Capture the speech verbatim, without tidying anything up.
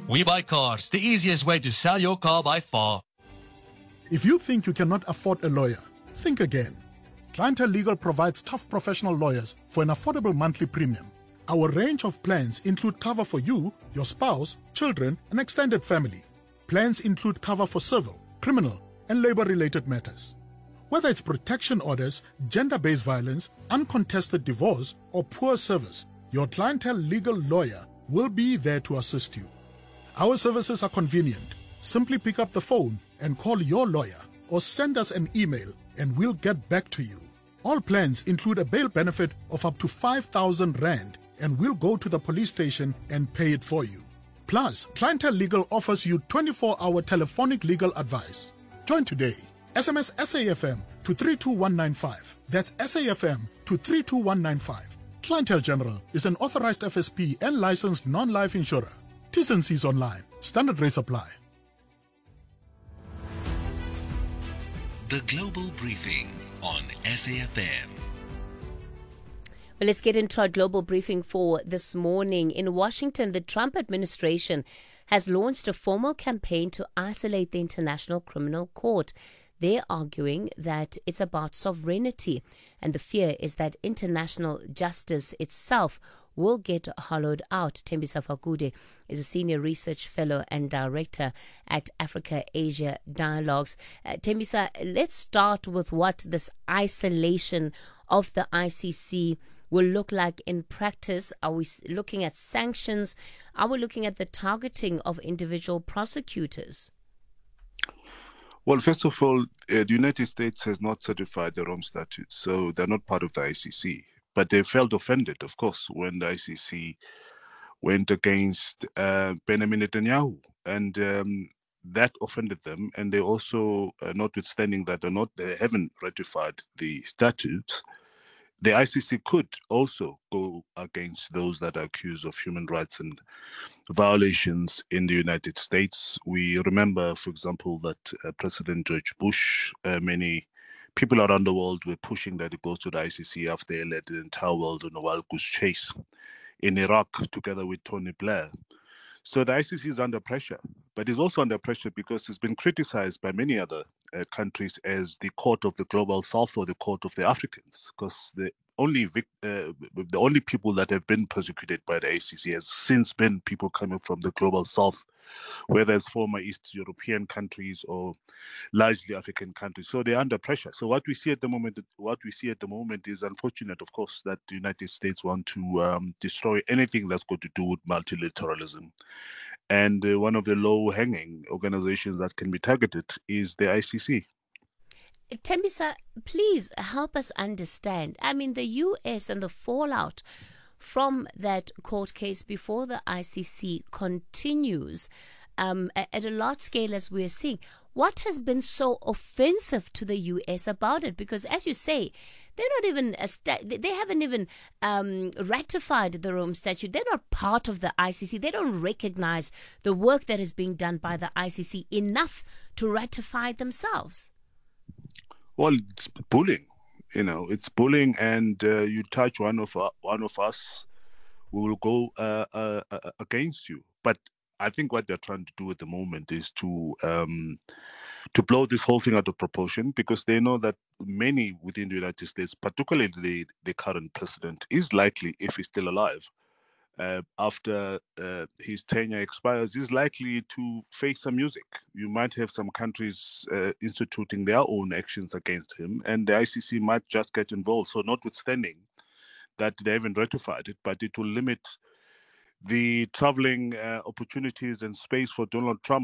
We Buy Cars, the easiest way to sell your car by far. If you think you cannot afford a lawyer, think again. Clientele Legal provides tough professional lawyers for an affordable monthly premium. Our range of plans include cover for you, your spouse, children, and extended family. Plans include cover for civil, criminal, and labor-related matters. Whether it's protection orders, gender-based violence, uncontested divorce, or poor service, your Clientele Legal lawyer will be there to assist you. Our services are convenient. Simply pick up the phone and call your lawyer or send us an email and we'll get back to you. All plans include a bail benefit of up to five thousand rand and we'll go to the police station and pay it for you. Plus, Clientele Legal offers you twenty-four hour telephonic legal advice. Join today. S M S S A F M to three two one nine five. That's S A F M to three two one nine five. Clientele General is an authorized F S P and licensed non-life insurer. T's and C's online. Standard rates apply. The Global Briefing on S A F M. Well, let's get into our global briefing for this morning. In Washington, the Trump administration has launched a formal campaign to isolate the International Criminal Court. They're arguing that it's about sovereignty, and the fear is that international justice itself will get hollowed out. Thembisa Fakude is a senior research fellow and director at Africa-Asia Dialogues. Uh, Thembisa, let's start with what this isolation of the I C C will look like in practice. Are we looking at sanctions? Are we looking at the targeting of individual prosecutors? Well, first of all, uh, the United States has not certified the Rome Statute, so they're not part of the I C C. But they felt offended, of course, when the I C C went against uh, Benjamin Netanyahu. And um, that offended them. And they also, uh, notwithstanding that they're not, they haven't ratified the statutes, the I C C could also go against those that are accused of human rights and violations in the United States. We remember, for example, that uh, President George Bush, uh, many people around the world were pushing that it goes to the I C C after they led the entire world on a wild goose chase in Iraq together with Tony Blair. So the I C C is under pressure, but it's also under pressure because it's been criticized by many other uh, countries as the court of the global south or the court of the Africans, because the only vic- uh, the only people that have been persecuted by the I C C has since been people coming from the global south, whether it's former East European countries or largely African countries. So they're under pressure. So what we see at the moment, what we see at the moment is unfortunate, of course, that the United States want to um, destroy anything that's got to do with multilateralism. And uh, one of the low-hanging organizations that can be targeted is the I C C. Thembisa, please help us understand. I mean, the U S and the fallout from that court case before the I C C continues um, at a large scale, as we're seeing. What has been so offensive to the U S about it? Because, as you say, they're not even a sta- they haven't even um, ratified the Rome Statute. They're not part of the I C C. They don't recognize the work that is being done by the I C C enough to ratify it themselves. Well, it's bullying. You know, it's bullying, and uh, you touch one of uh, one of us, we will go uh, uh, uh, against you. But I think what they're trying to do at the moment is to um, to blow this whole thing out of proportion, because they know that many within the United States, particularly the, the current president, is likely, if he's still alive, uh, after uh, his tenure expires, is likely to face some music. You might have some countries uh, instituting their own actions against him, and the I C C might just get involved. So notwithstanding that they haven't ratified it, but it will limit the traveling uh, opportunities and space for Donald Trump